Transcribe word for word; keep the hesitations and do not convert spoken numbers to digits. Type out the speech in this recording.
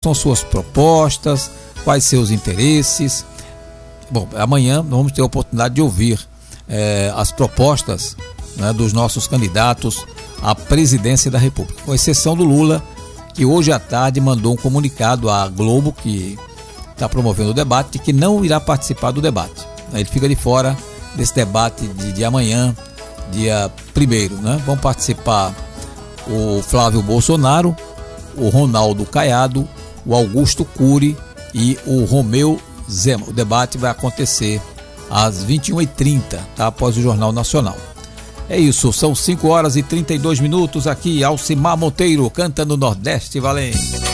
são suas propostas, quais seus interesses. Bom, amanhã vamos ter a oportunidade de ouvir eh, as propostas, né, dos nossos candidatos à presidência da República, com exceção do Lula, que hoje à tarde mandou um comunicado à Globo, que está promovendo o debate, que não irá participar do debate. Ele fica de fora desse debate de, de amanhã, dia primeiro, né? Vão participar o Flávio Bolsonaro, o Ronaldo Caiado, o Augusto Cury e o Romeu Zema. O debate vai acontecer às vinte e uma e trinta, tá? Após o Jornal Nacional. É isso, são cinco horas e trinta e dois minutos aqui. Alcimar Monteiro canta no Nordeste Valente.